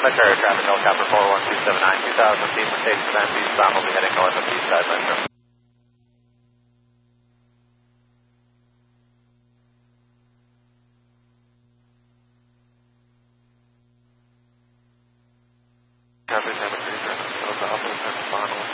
Metro Air Traffic Helicopter 41279, 2000, Steam Station Event, eastbound will be heading north of the east side metro.